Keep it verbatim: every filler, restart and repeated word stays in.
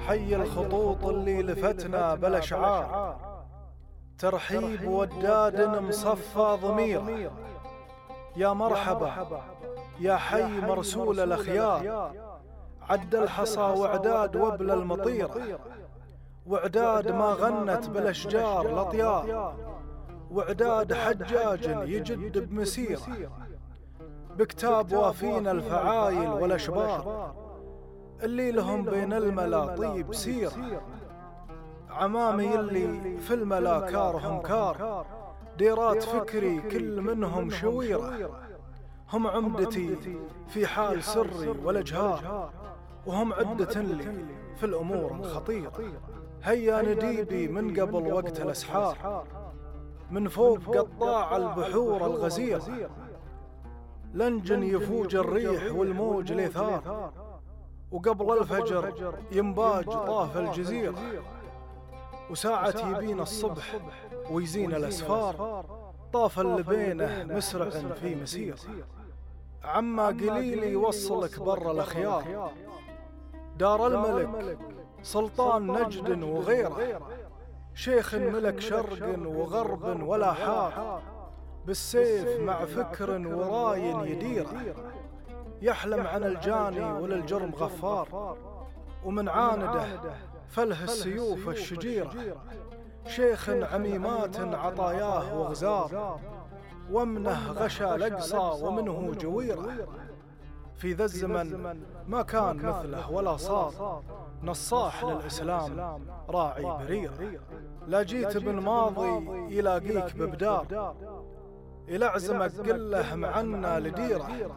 حي الخطوط اللي لفتنا بالأشعار، ترحيب وداد مصفى ضمير. يا مرحبا يا حي مرسول الأخيار، عد الحصى وعداد وبل المطيرة، وعداد ما غنت بالأشجار الأطيار، وعداد حجاج يجد بمسيرة، بكتاب وافين الفعايل والأشبار اللي لهم بين الملا طيب سيرة. عمامي اللي في الملا كارهم كار، ديرات فكري كل منهم شويرة، هم عمدتي في حال سري والأجهار، وهم عدة لي في الأمور الخطيرة. هيا نديبي من قبل وقت الأسحار، من فوق قطاع البحور الغزيرة، لنجن يفوج الريح والموج لثار، وقبل الفجر ينباج طاف الجزيرة، وساعة يبين الصبح ويزين الأسفار، طاف اللي بينه مسرع في مسيرة. عما قليل يوصلك بر الأخيار، دار الملك سلطان نجد وغيره، شيخ ملك شرق وغرب ولا حار، بالسيف مع فكر وراي يديره، يحلم عن الجاني وللجرم غفار، ومن عانده فله السيوف الشجيرة، شيخ عميمات عطاياه وغزار، ومنه غشى الأقصى ومنه جويرة. في ذا الزمن ما كان مثله ولا صار، نصاح للإسلام راعي بريرة، لا جيت بالماضي يلاقيك ببدار، يلعزمك قله معنا لديره،